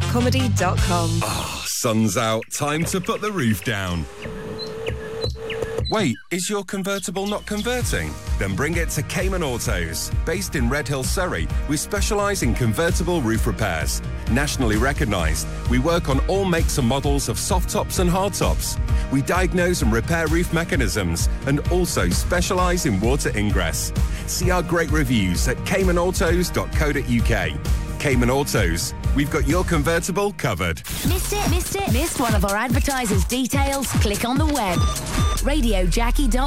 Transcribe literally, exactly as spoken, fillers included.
comedy dot com. Ah, sun's out. Time to put the roof down. Wait, is your convertible not converting? Then bring it to Cayman Autos. Based in Redhill, Surrey, we specialise in convertible roof repairs. Nationally recognised, we work on all makes and models of soft tops and hard tops. We diagnose and repair roof mechanisms and also specialise in water ingress. See our great reviews at cayman autos dot co dot uk. Cayman Autos, we've got your convertible covered. Missed it? Missed it? Missed one of our advertisers' details? Click on the web. radio jackie dot